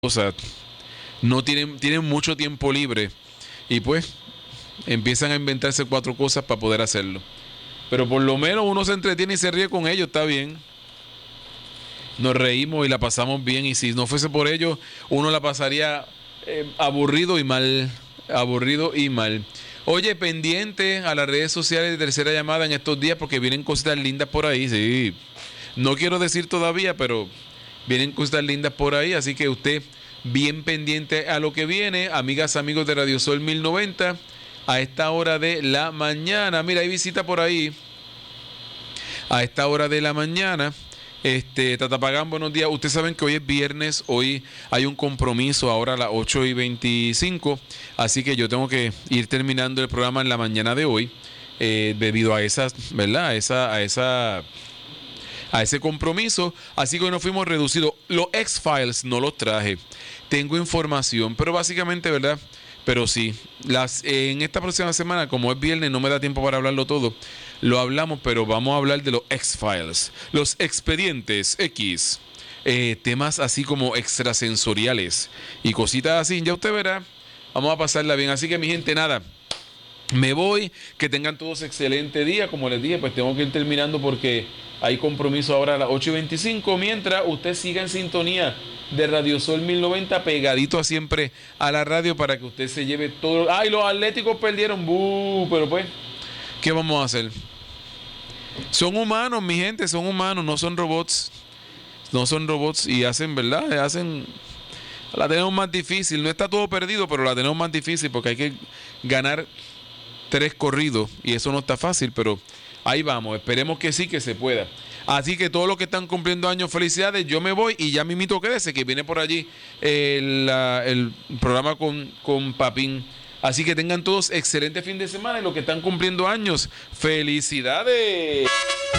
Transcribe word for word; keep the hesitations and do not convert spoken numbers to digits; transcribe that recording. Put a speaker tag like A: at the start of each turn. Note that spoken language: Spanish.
A: cosas, no tienen, tienen mucho tiempo libre y pues empiezan a inventarse cuatro cosas para poder hacerlo. Pero por lo menos uno se entretiene y se ríe con ellos, está bien. Nos reímos y la pasamos bien, y si no fuese por ello, uno la pasaría eh, aburrido y mal. Aburrido y mal. Oye, pendiente a las redes sociales de Tercera Llamada en estos días, porque vienen cositas lindas por ahí, sí. No quiero decir todavía, pero vienen cositas lindas por ahí, así que usted bien pendiente a lo que viene. Amigas, amigos de Radio Sol mil noventa, a esta hora de la mañana. Mira, hay visita por ahí. A esta hora de la mañana. Este, Tatapagán, buenos días. Ustedes saben que hoy es viernes, hoy hay un compromiso ahora a las ocho y veinticinco, así que yo tengo que ir terminando el programa en la mañana de hoy, eh, debido a esas, ¿verdad? A esa, a esa, a ese compromiso, así que hoy nos fuimos reducidos. Los X-Files no los traje, tengo información, pero básicamente, ¿verdad? Pero sí, las, eh, en esta próxima semana, como es viernes, no me da tiempo para hablarlo todo. Lo hablamos, pero vamos a hablar de los X-Files, los expedientes X, eh, temas así como extrasensoriales y cositas así. Ya usted verá, vamos a pasarla bien. Así que, mi gente, nada, me voy. Que tengan todos excelente día. Como les dije, pues tengo que ir terminando porque hay compromiso ahora a las ocho y veinticinco. Mientras usted siga en sintonía de Radio Sol mil noventa, pegadito a siempre a la radio, para que usted se lleve todo. ¡Ay, los Atléticos perdieron! ¡Bú! Pero pues, ¿qué vamos a hacer? Son humanos, mi gente, son humanos, no son robots. No son robots y hacen, ¿verdad? Hacen... La tenemos más difícil. No está todo perdido, pero la tenemos más difícil porque hay que ganar tres corridos y eso no está fácil, pero ahí vamos. Esperemos que sí, que se pueda. Así que todos los que están cumpliendo años, felicidades. Yo me voy y ya mismito quédese, que viene por allí el, la, el programa con, con Papín. Así que tengan todos excelente fin de semana, y los que están cumpliendo años, felicidades.